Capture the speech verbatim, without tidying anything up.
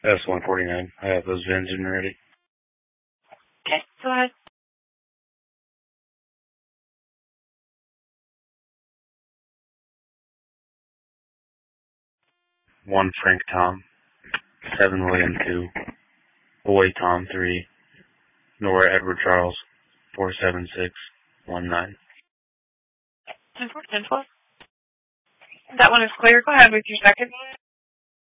S one forty-nine. I have those V I Ns in ready. Okay, go ahead. One Frank Tom. Seven William two. Boy Tom three. Nora Edward Charles. Four seven six one nine. ten four, ten twelve. That one is clear. Go ahead with your second.